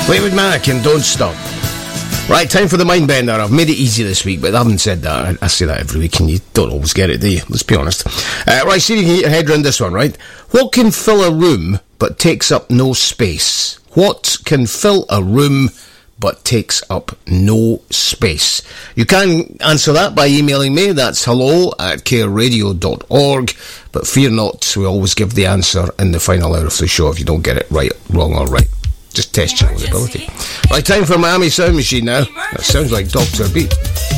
Fleetwood Mac and Don't Stop. Right, time for the mind bender. I've made it easy this week, but I haven't said that. I say that every week, and you don't always get it, do you? Let's be honest. Right, see if you can get your head around this one, right? What can fill a room but takes up no space? What can fill a room but takes up no space? You can answer that by emailing me. That's hello@careradio.org. But fear not, we always give the answer in the final hour of the show if you don't get it right, wrong or right. Just test your ability. Right, time for Miami Sound Machine now. That sounds like Dr. B.